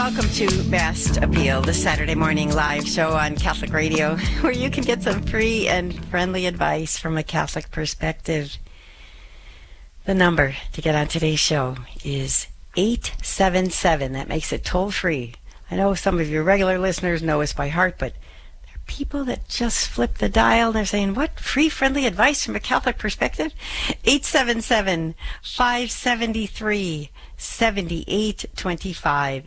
Welcome to Best Appeal, the Saturday morning live show on Catholic Radio, where you can get some free and friendly advice from a Catholic perspective. The number to get on today's show is 877. That makes it toll-free. I know some of your regular listeners know us by heart, but there are people that just flip the dial and they're saying, what? Free, friendly advice from a Catholic perspective? 877-573 7825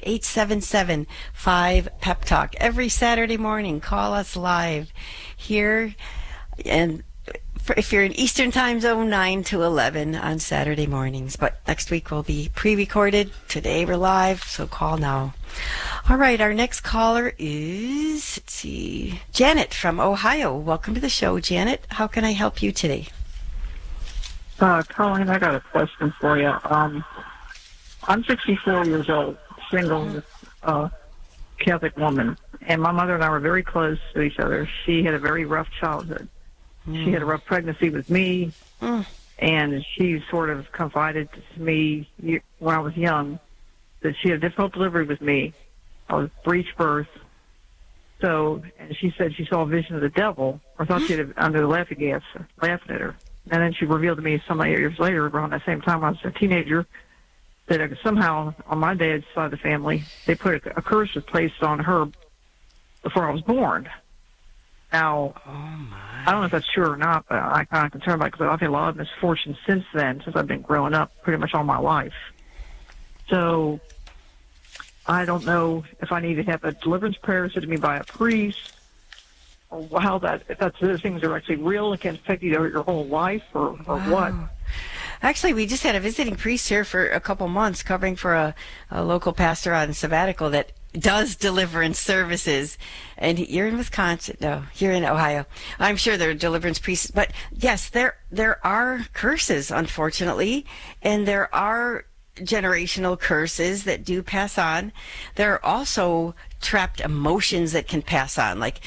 877-5 Pep Talk. Every Saturday morning, call us live here, and if you're in Eastern Time Zone, 9 to 11 on Saturday mornings. But next week will be pre-recorded. Today we're live, so call now. All right, our next caller is, let's see, Janet from Ohio. Welcome to the show, Janet. How can I help you today? Colleen, I got a question for you. I'm 64 years old, single, Catholic woman, and my mother and I were very close to each other. She had a very rough childhood. She had a rough pregnancy with me, and she sort of confided to me when I was young that she had a difficult delivery with me. I was breech birth. So, and she said she saw a vision of the devil, or thought she had under the laughing gas, laughing at her. And then she revealed to me some 8 years later, around that same time when I was a teenager, that somehow on my dad's side of the family, they put a curse was placed on her before I was born. Now, I don't know if that's true or not, but I'm kind of concerned about it because I've had a lot of misfortune since then, since I've been growing up pretty much all my life. So I don't know if I need to have a deliverance prayer said to me by a priest, or how that, if that's those things are actually real and can affect you your whole life, or what. Actually, we just had a visiting priest here for a couple months covering for a local pastor on sabbatical that does deliverance services. And you're in Wisconsin. No, you're in Ohio. I'm sure there are deliverance priests. But yes, there are curses, unfortunately, and there are generational curses that do pass on. There are also trapped emotions that can pass on. Like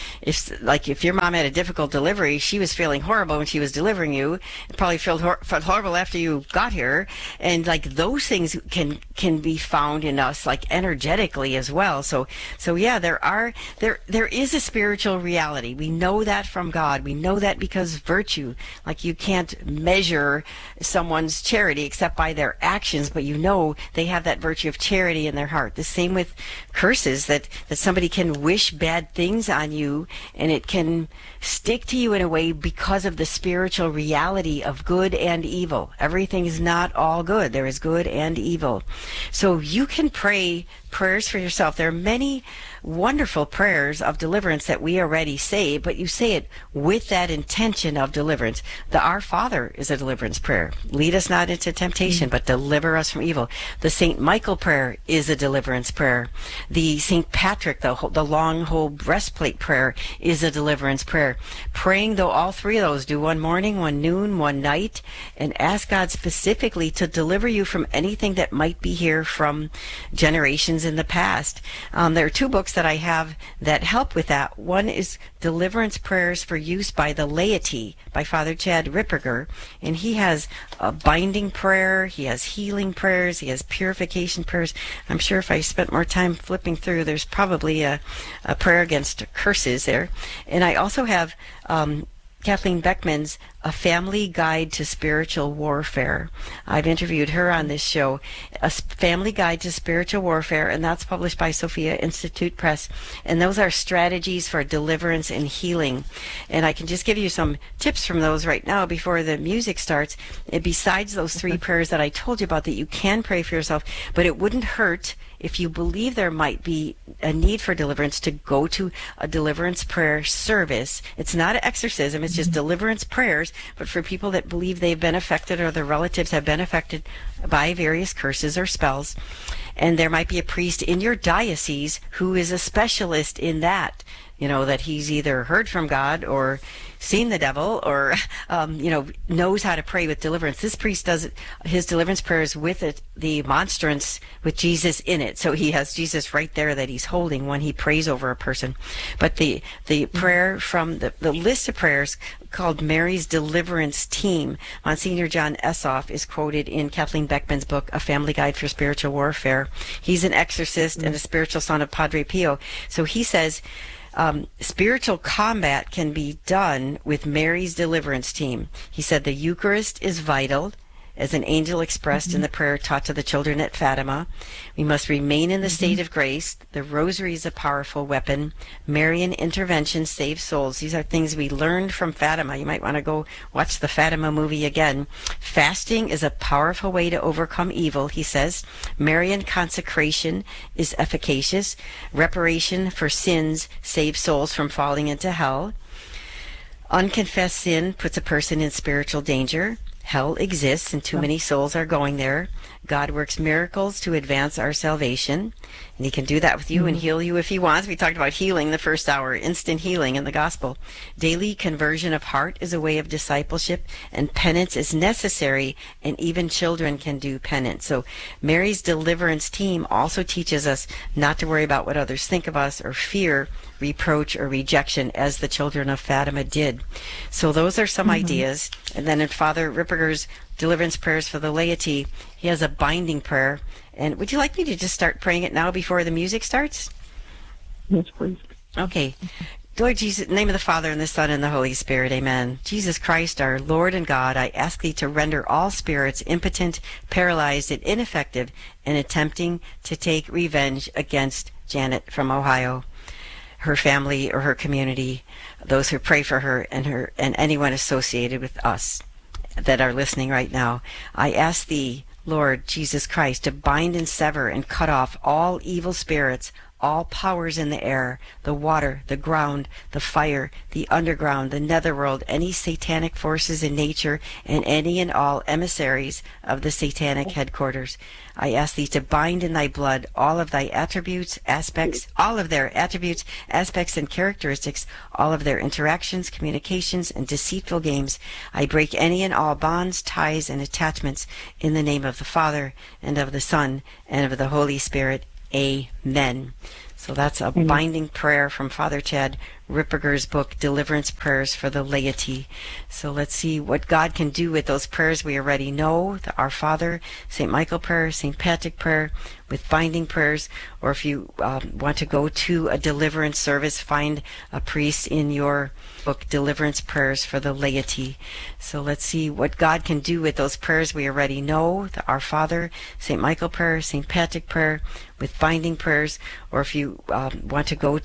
if your mom had a difficult delivery, she was feeling horrible when she was delivering you. It probably felt horrible after you got here. And like those things can be found in us, like energetically as well. So yeah, there is a spiritual reality. We know that from God. We know that because virtue, like you can't measure someone's charity except by their actions, but you know they have that virtue of charity in their heart. The same with curses, that somebody can wish bad things on you and it can stick to you in a way because of the spiritual reality of good and evil. Everything is not all good. There is good and evil. So you can pray prayers for yourself. There are many wonderful prayers of deliverance that we already say, but you say it with that intention of deliverance. The Our Father is a deliverance prayer. Lead us not into temptation, but deliver us from evil. The St. Michael prayer is a deliverance prayer. The St. Patrick, the long whole breastplate prayer, is a deliverance prayer. Praying, though, all three of those, do one morning, one noon, one night, and ask God specifically to deliver you from anything that might be here from generations in the past. There are two books that I have that help with that. One is Deliverance Prayers for Use by the Laity by Father Chad Ripperger, and he has a binding prayer, he has healing prayers, he has purification prayers. I'm sure if I spent more time flipping through, there's probably a prayer against curses there. And I also have Kathleen Beckman's A Family Guide to Spiritual Warfare. I've interviewed her on this show. A Family Guide to Spiritual Warfare, and that's published by Sophia Institute Press. And those are strategies for deliverance and healing. And I can just give you some tips from those right now before the music starts. And besides those three prayers that I told you about that you can pray for yourself, but it wouldn't hurt if you believe there might be a need for deliverance to go to a deliverance prayer service. It's not an exorcism, it's just deliverance prayers, but for people that believe they've been affected or their relatives have been affected by various curses or spells. And there might be a priest in your diocese who is a specialist in that. that he's either heard from God or seen the devil or, knows how to pray with deliverance. This priest does his deliverance prayers with the monstrance with Jesus in it. So he has Jesus right there that he's holding when he prays over a person. But the prayer from the list of prayers called Mary's Deliverance Team, Monsignor John Essoff is quoted in Kathleen Beckman's book, A Family Guide for Spiritual Warfare. He's an exorcist and a spiritual son of Padre Pio. So he says, spiritual combat can be done with Mary's Deliverance Team. He said the Eucharist is vital, as an angel expressed in the prayer taught to the children at Fatima. We must remain in the state of grace. The rosary is a powerful weapon. Marian intervention saves souls. These are things we learned from Fatima. You might want to go watch the Fatima movie again. Fasting is a powerful way to overcome evil, he says. Marian consecration is efficacious. Reparation for sins saves souls from falling into hell. Unconfessed sin puts a person in spiritual danger. Hell exists and too many souls are going there. God works miracles to advance our salvation, and he can do that with you and heal you if he wants. We talked about healing the first hour, instant healing in the gospel. Daily conversion of heart is a way of discipleship, and penance is necessary, and even children can do penance. So Mary's Deliverance Team also teaches us not to worry about what others think of us or fear reproach or rejection as the children of Fatima did. So those are some ideas. And then in Father Ripperger's Deliverance Prayers for the Laity, he has a binding prayer. And would you like me to just start praying it now before the music starts? Yes, please. Okay. Lord Jesus, in the name of the Father, and the Son, and the Holy Spirit, amen. Jesus Christ, our Lord and God, I ask thee to render all spirits impotent, paralyzed, and ineffective in attempting to take revenge against Janet from Ohio, her family or her community, those who pray for her and anyone associated with us that are listening right now. I ask thee, Lord Jesus Christ, to bind and sever and cut off all evil spirits, all powers in the air, the water, the ground, the fire, the underground, the netherworld, any satanic forces in nature, and any and all emissaries of the satanic headquarters. I ask thee to bind in thy blood all of thy attributes, aspects, all of their attributes, aspects, and characteristics, all of their interactions, communications, and deceitful games. I break any and all bonds, ties, and attachments in the name of the Father, and of the Son, and of the Holy Spirit. Amen. So that's a binding prayer from Father Chad Ripperger's book, Deliverance Prayers for the Laity. So let's see what God can do with those prayers we already know, the Our Father, St. Michael prayer, St. Patrick prayer, with binding prayers, or if you want to go to a deliverance service, find a priest in your book, Deliverance Prayers for the Laity. So let's see what God can do with those prayers we already know, the Our Father, St. Michael prayer, St. Patrick prayer, with binding prayers, or if you want to go